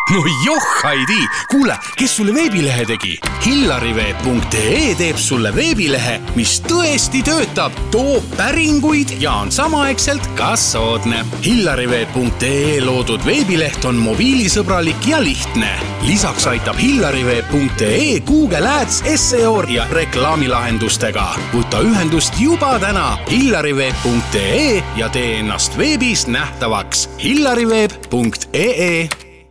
No Haidi, kuule, kes sulle veebilehe tegi? Hillariveeb.ee teeb sulle veebilehe, mis tõesti töötab, toob päringuid ja on samaaegselt ka soodne. Hillariveeb.ee loodud veebileht on mobiilisõbralik ja lihtne. Lisaks aitab Hillariveeb.ee Google Ads, SEO ja reklaamilahendustega. Võta ühendust juba täna Hillariveeb.ee ja tee ennast veebis nähtavaks. Hillariveeb.ee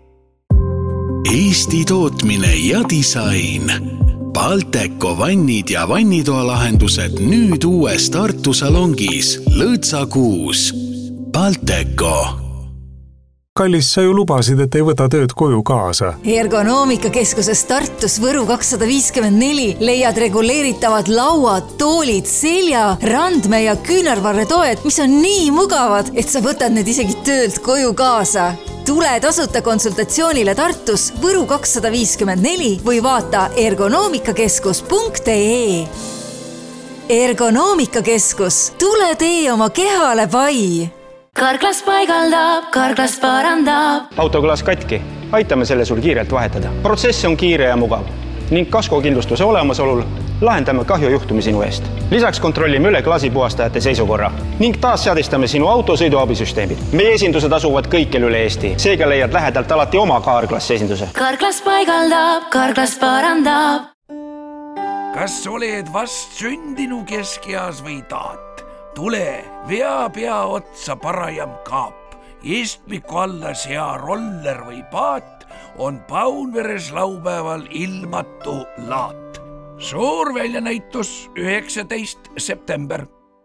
Eesti tootmine ja disain. Balteco vannid ja vannitoalahendused nüüd uues Tartu salongis. Lõõtsa 6. Balteco. Kallis, sa ju lubasid, et ei võta tööd koju kaasa. Ergonoomikakeskuses Tartus Võru 254 leiad reguleeritavad lauad, toolid, selja, randme ja küünarvarretoed, mis on nii mugavad, et sa võtad need isegi töölt koju kaasa. Tule tasuta konsultatsioonile Tartus Võru 254 või vaata ergonoomikakeskus.ee. Ergonoomikakeskus, tule tee oma kehale pai. Karklas paigaldab, Karklas parandab. Autoklaas katki, aitame selle sul kiirelt vahetada. Protsess on kiire ja mugav ning kaskokindlustuse olemasolul lahendame kahjujuhtumi sinu eest. Lisaks kontrollime üle klaasipuhastajate seisukorra ning taas seadistame sinu auto sõiduabisüsteemid. Meie esindused asuvad kõikjal üle Eesti, seega leiad lähedalt alati oma Karklas esinduse. Karklas paigaldab, Karklas parandab. Kas oled vast sündinu keskeas või taat? Tule, vea pea otsa parajam kaap. Istmiku alla sea roller või paat on Paunveres laupäeval ilmatu laat. Suur väljanäitus 19. september.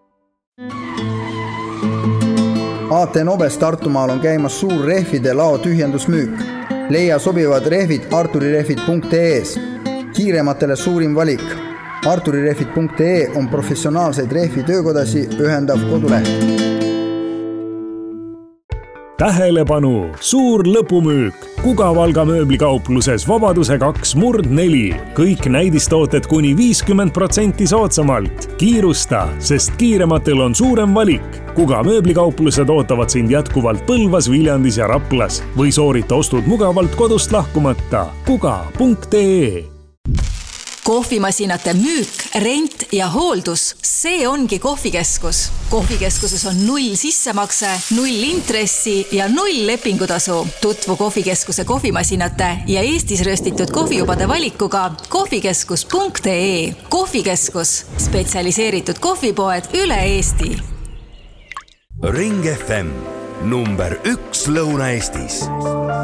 AT Nobes Tartumaal on käimas suur rehvide lao tühjendusmüük. Leia sobivad rehvid arturirehvid.ee-s. Kiirematele suurim valik. Arturirehvid.ee on professionaalseid rehvi töökodasi ühendav koduleht. Tähelepanu! Suur lõpumüük! Kuga-Valga mööblikaupluses Vabaduse 2/4. Kõik näidistooted kuni 50% soodsamalt. Kiirusta, sest kiirematel on suurem valik. Kuga mööblikauplused ootavad sind jätkuvalt Põlvas, Viljandis ja Raplas või soorita ostud mugavalt kodust lahkumata. Kuga.ee. Kohvimasinate müük, rent ja hooldus, see ongi kohvikeskus. Kohvikeskuses on 0 sissemakse, 0 intressi ja 0 lepingutasu. Tutvu kohvikeskuse kohvimasinate ja Eestis röstitud kohvijubade valikuga kohvikeskus.ee. Kohvikeskus, spetsialiseeritud kohvipoed üle Eesti. Ring FM, number 1 Lõuna-Eestis.